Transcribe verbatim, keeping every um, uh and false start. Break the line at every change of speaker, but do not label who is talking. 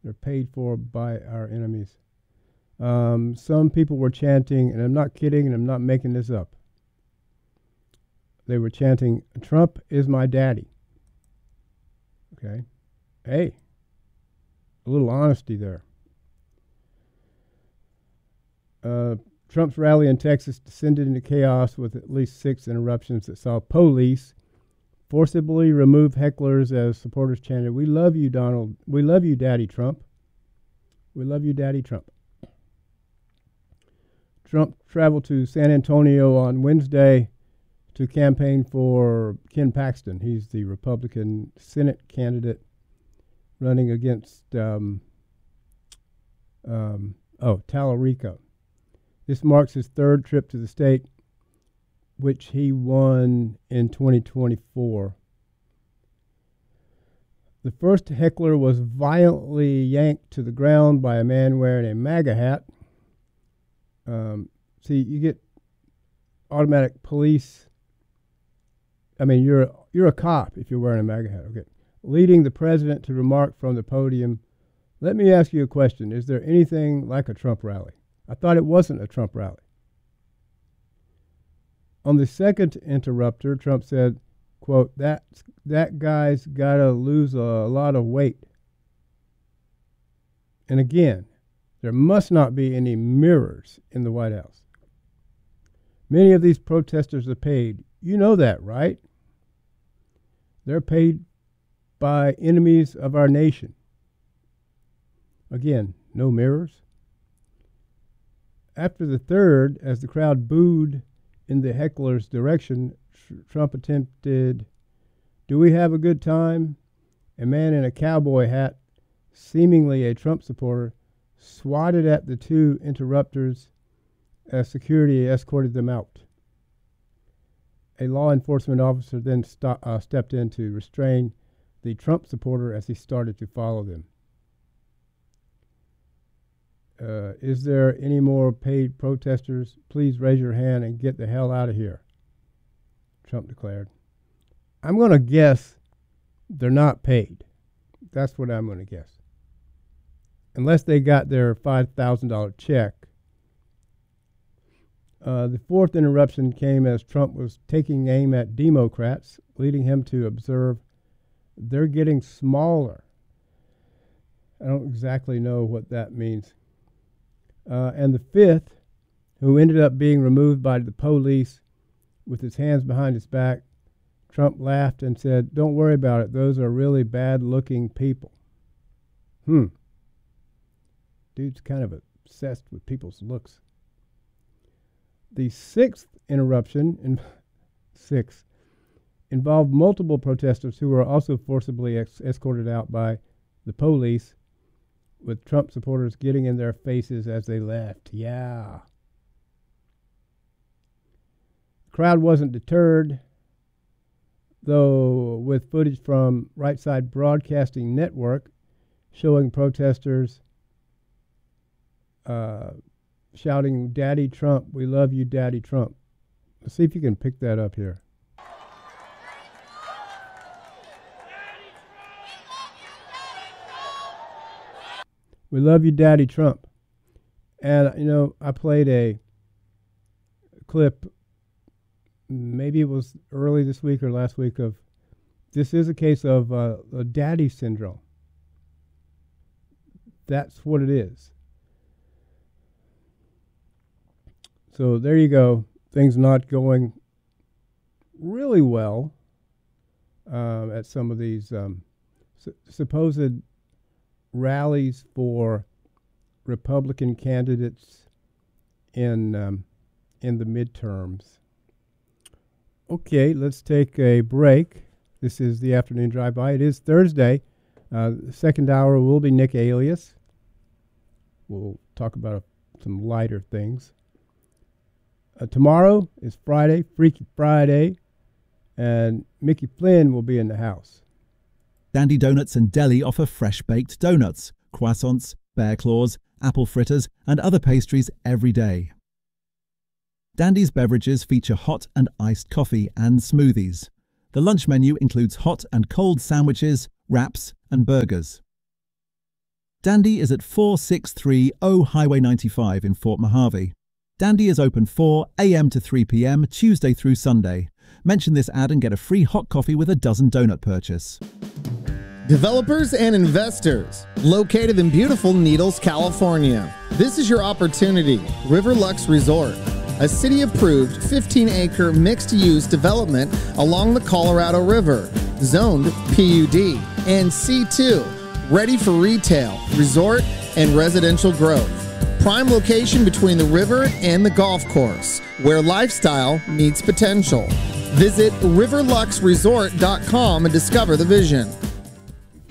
They're paid for by our enemies. Um, some people were chanting, and I'm not kidding, and I'm not making this up. They were chanting, "Trump is my daddy." Okay. Hey, a little honesty there. Uh, Trump's rally in Texas descended into chaos with at least six interruptions that saw police forcibly remove hecklers as supporters chanted, "We love you, Donald. We love you, Daddy Trump. We love you, Daddy Trump." Trump traveled to San Antonio on Wednesday to campaign for Ken Paxton. He's the Republican Senate candidate running against, um, um, oh, Tallarico. This marks his third trip to the state, which he won in twenty twenty-four. The first heckler was violently yanked to the ground by a man wearing a MAGA hat. Um, see, you get automatic police. I mean, you're you're a cop if you're wearing a MAGA hat. Okay, leading the president to remark from the podium, "Let me ask you a question. Is there anything like a Trump rally? I thought it wasn't a Trump rally." On the second interrupter, Trump said, quote, that, that guy's got to lose a, a lot of weight. And again, there must not be any mirrors in the White House. Many of these protesters are paid. You know that, right? They're paid by enemies of our nation. Again, no mirrors. After the third, as the crowd booed in the heckler's direction, tr- Trump attempted, "Do we have a good time?" A man in a cowboy hat, seemingly a Trump supporter, swatted at the two interrupters as security escorted them out. A law enforcement officer then sto- uh, stepped in to restrain the Trump supporter as he started to follow them. Uh, is there any more paid protesters? Please raise your hand and get the hell out of here, Trump declared. I'm going to guess they're not paid. That's what I'm going to guess. Unless they got their five thousand dollars check. Uh, the fourth interruption came as Trump was taking aim at Democrats, leading him to observe they're getting smaller. I don't exactly know what that means. Uh, and the fifth, who ended up being removed by the police with his hands behind his back, Trump laughed and said, "Don't worry about it. Those are really bad-looking people." Hmm. Dude's kind of obsessed with people's looks. The sixth interruption, in six, involved multiple protesters who were also forcibly ex- escorted out by the police, with Trump supporters getting in their faces as they left. Yeah. The crowd wasn't deterred, though, with footage from Right Side Broadcasting Network showing protesters uh, shouting, "Daddy Trump, we love you, Daddy Trump." Let's see if you can pick that up here. "We love you, Daddy Trump." And, you know, I played a clip, maybe it was early this week or last week, of this is a case of uh, a daddy syndrome. That's what it is. So there you go. Things not going really well um, at some of these um, su- supposed rallies for Republican candidates in um, in the midterms. Okay, let's take a break. This is the afternoon drive-by. It is Thursday. Uh, the second hour will be Nick Alias. We'll talk about uh, some lighter things. Uh, tomorrow is Friday, Freaky Friday, and Mickey Flynn will be in the house.
Dandy Donuts and Deli offer fresh-baked donuts, croissants, bear claws, apple fritters, and other pastries every day. Dandy's beverages feature hot and iced coffee and smoothies. The lunch menu includes hot and cold sandwiches, wraps, and burgers. Dandy is at four six three zero Highway ninety-five in Fort Mojave. Dandy is open four a m to three p m Tuesday through Sunday. Mention this ad and get a free hot coffee with a dozen donut purchase.
Developers and investors, located in beautiful Needles, California. This is your opportunity. Riverlux Resort, a city-approved fifteen acre mixed-use development along the Colorado River, zoned P U D and C two, ready for retail, resort, and residential growth. Prime location between the river and the golf course, where lifestyle meets potential. Visit riverlux resort dot com and discover the vision.